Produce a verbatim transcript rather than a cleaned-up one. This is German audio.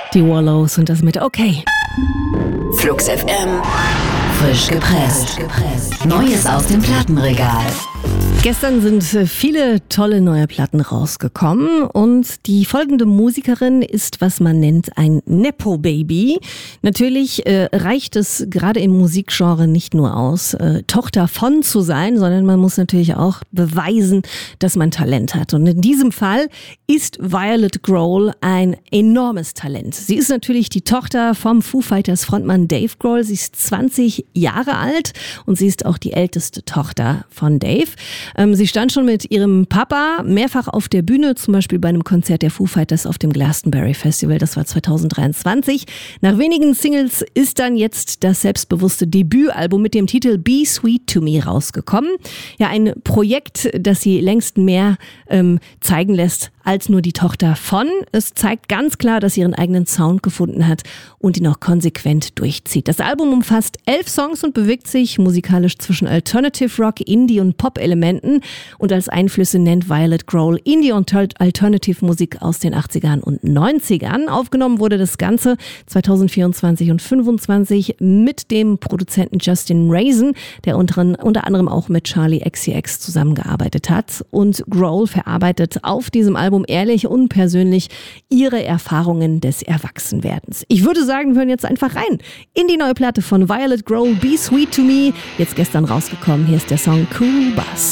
Die Wallows und das mit Okay. Flux F M. Frisch gepresst. Neues aus dem Plattenregal. Gestern sind viele tolle neue Platten rausgekommen und die folgende Musikerin ist, was man nennt, ein Nepo-Baby. Natürlich äh, reicht es gerade im Musikgenre nicht nur aus, äh, Tochter von zu sein, sondern man muss natürlich auch beweisen, dass man Talent hat. Und in diesem Fall ist Violet Grohl ein enormes Talent. Sie ist natürlich die Tochter vom Foo Fighters Frontmann Dave Grohl. Sie ist zwanzig Jahre alt und sie ist auch die älteste Tochter von Dave. Ähm, sie stand schon mit ihrem Papa mehrfach auf der Bühne, zum Beispiel bei einem Konzert der Foo Fighters auf dem Glastonbury Festival. Das war zwanzig dreiundzwanzig. Nach wenigen Singles ist dann jetzt das selbstbewusste Debütalbum mit dem Titel Be Sweet to Me rausgekommen. Ja, ein Projekt, das sie längst mehr ähm, zeigen lässt als nur die Tochter von. Es zeigt ganz klar, dass sie ihren eigenen Sound gefunden hat und ihn auch konsequent durchzieht. Das Album umfasst elf Songs und bewegt sich musikalisch zwischen Alternative Rock, Indie und Pop-Elementen. Und als Einflüsse nennt Violet Grohl Indie und Alternative Musik aus den achtzigern und neunzigern. Aufgenommen wurde das Ganze zwanzig vierundzwanzig und fünfundzwanzig mit dem Produzenten Justin Raisin, der unter, unter anderem auch mit Charli X C X zusammengearbeitet hat. Und Grohl verarbeitet auf diesem Album ehrlich und persönlich ihre Erfahrungen des Erwachsenwerdens. Ich würde sagen, wir hören jetzt einfach rein in die neue Platte von Violet Grohl, Be Sweet to Me. Jetzt gestern rausgekommen. Hier ist der Song Cool Bus.